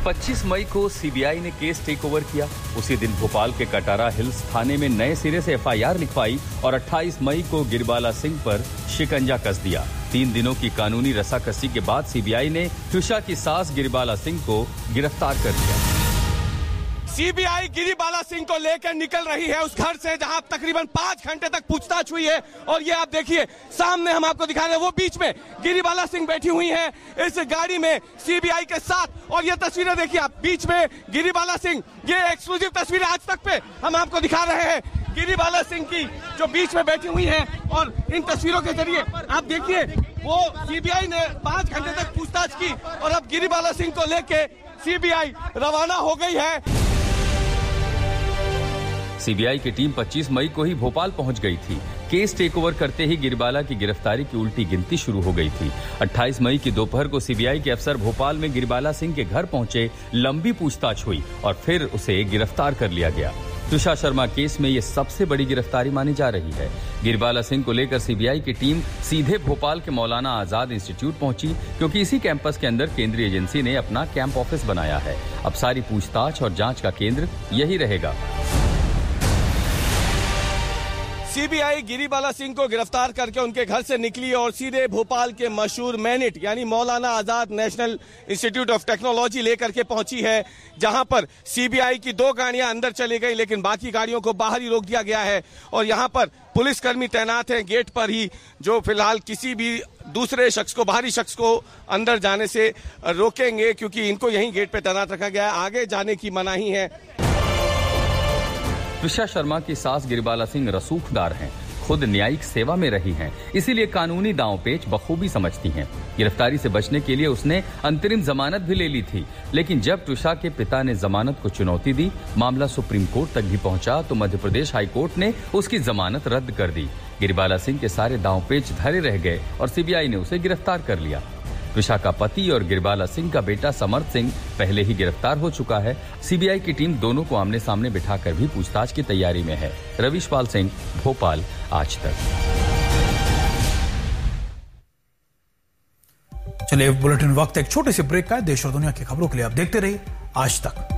25 मई को सीबीआई ने case take over किया। उसी दिन भोपाल के कटारा हिल्स थाने में नए सिरे से एफआईआर लिखवाई और 28 मई को गिरिबाला सिंह पर शिकंजा कस दिया। 3 दिनों की कानूनी रस्साकसी के बाद सीबीआई ने ट्रिशा की सास गिरिबाला सिंह को गिरफ्तार कर लिया। सीबीआई गिरिबाला सिंह को लेकर निकल रही है उस घर से जहां तकरीबन 5 घंटे तक पूछताछ हुई है। और ये आप देखिए सामने हम आपको दिखा रहे हैं, वो बीच में गिरिबाला सिंह बैठी हुई हैं इस गाड़ी में सीबीआई के साथ। और ये तस्वीरें देखिए आप, बीच में गिरिबाला सिंह, ये एक्सक्लूसिव तस्वीरें आज तक पे हम आपको दिखा रहे हैं गिरिबाला सिंह की, जो बीच में बैठी हुई है। और इन तस्वीरों के जरिए आप देखिए वो सीबीआई ने 5 घंटे तक पूछताछ की और अब गिरिबाला सिंह को लेके सीबीआई रवाना हो गई है। सीबीआई की टीम 25 मई को ही भोपाल पहुंच गई थी। केस टेक ओवर करते ही गिरिबाला की गिरफ्तारी की उल्टी गिनती शुरू हो गई थी। 28 मई की दोपहर को सीबीआई के अफसर भोपाल में गिरिबाला सिंह के घर पहुंचे, लंबी पूछताछ हुई और फिर उसे गिरफ्तार कर लिया गया। ट्रिशा शर्मा केस में ये सबसे बड़ी गिरफ्तारी मानी जा रही है। गिरिबाला सिंह को लेकर सीबीआई की टीम सीधे भोपाल के मौलाना आजाद इंस्टीट्यूट पहुंची, क्योंकि इसी कैंपस के अंदर केंद्रीय एजेंसी ने अपना कैंप ऑफिस बनाया है। अब सारी पूछताछ और जांच का केंद्र यही रहेगा। सीबीआई गिरिबाला सिंह को गिरफ्तार करके उनके घर से निकली और सीधे भोपाल के मशहूर मैनिट यानी Maulana Azad national institute of technology लेकर के पहुंची है, जहां पर सीबीआई की 2 गाड़ियां अंदर चली गई, लेकिन बाकी गाड़ियों को बाहर ही रोक दिया गया है। और यहां पर पुलिसकर्मी तैनात हैं गेट पर ही, जो फिलहाल किसी भी दूसरे शख्स को, बाहरी शख्स को अंदर जाने से रोकेंगे, क्योंकि इनको यहीं गेट पर तैनात रखा गया है। आगे जाने की मनाही है। ट्रिशा शर्मा की सास गिरिबाला सिंह रसूखदार हैं, खुद न्यायिक सेवा में रही हैं, इसीलिए कानूनी दांव-पेच बखूबी समझती हैं। गिरफ्तारी से बचने के लिए उसने अंतरिम जमानत भी ले ली थी, लेकिन जब ट्रिशा के पिता ने जमानत को चुनौती दी, मामला सुप्रीम कोर्ट तक भी पहुंचा तो मध्य प्रदेश हाई कोर्ट ने उसकी जमानत रद्द कर दी। गिरिबाला सिंह के सारे दांव-पेच धरे रह गए और सीबीआई ने उसे गिरफ्तार कर लिया। ट्रिशा का पति और गिरिबाला सिंह का बेटा समर्थ सिंह पहले ही गिरफ्तार हो चुका है। सीबीआई की टीम दोनों को आमने सामने बिठाकर भी पूछताछ की तैयारी में है। रविशपाल सिंह, भोपाल, आज तक। चलिए बुलेटिन वक्त एक छोटे से ब्रेक का है। देश और दुनिया की खबरों के लिए आप देखते रहिए आज तक।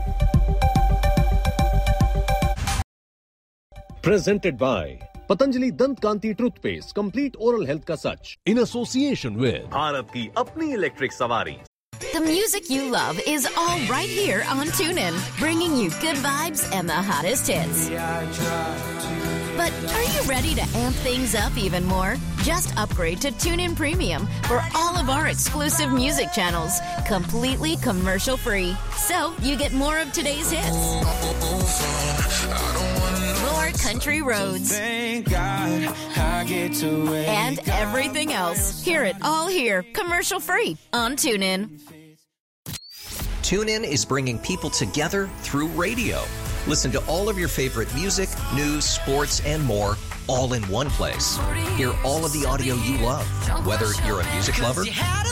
प्रेजेंटेड बाय पतंजलि दंत कांति टूथपेस्ट, कंप्लीट ओरल हेल्थ का सच, इन एसोसिएशन विद भारत की अपनी इलेक्ट्रिक सवारी। The music you love is all right here on TuneIn, bringing you good vibes and the hottest hits. But are you ready to amp things up even more? Just upgrade to TuneIn Premium for all of our exclusive music channels, completely commercial free. So you get more of today's hits. More country roads. Thank God I get to wake and everything else. Hear it all here, commercial free on TuneIn. TuneIn is bringing people together through radio. Listen to all of your favorite music, news, sports, and more, all in one place. Hear all of the audio you love, whether you're a music lover,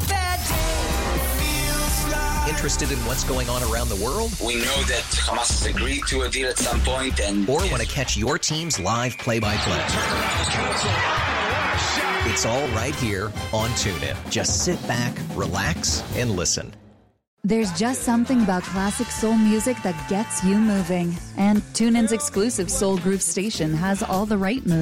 interested in what's going on around the world, we know that Hamas has agreed to a deal at some point, and or want to catch your team's live play-by-play. It's all right here on TuneIn. Just sit back, relax, and listen. There's just something about classic soul music that gets you moving. And TuneIn's exclusive Soul Groove station has all the right moves.